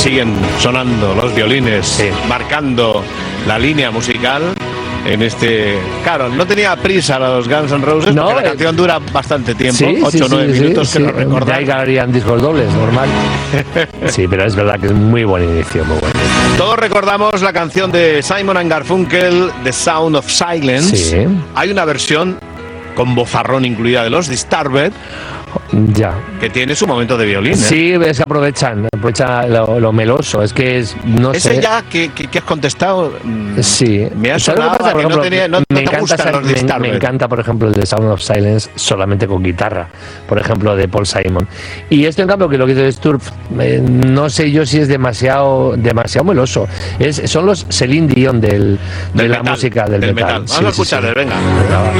siguen sonando los violines, marcando la línea musical en este... Claro, no tenía prisa los Guns N' Roses, porque la canción dura bastante tiempo, 8 o 9 minutos, que no recordar. Ya hay ganarían discos dobles, normal. Sí, pero es verdad que es muy buen inicio, muy bueno. Todos recordamos la canción de Simon & Garfunkel, The Sound of Silence. Sí. Hay una versión con bozarrón incluida de los Disturbed, ya, que tiene su momento de violín. Sí, es que aprovechan lo meloso. Es que es, no ese sé. ya que has contestado, sí. Me ha sonado que ejemplo, no te gustan los Disturbed. Me encanta, por ejemplo, el de Sound of Silence solamente con guitarra, por ejemplo, de Paul Simon. Y esto, en cambio, que lo que hizo Disturbed, no sé yo si es demasiado meloso. Son los Celine Dion de la música del metal. Vamos a escucharles, venga.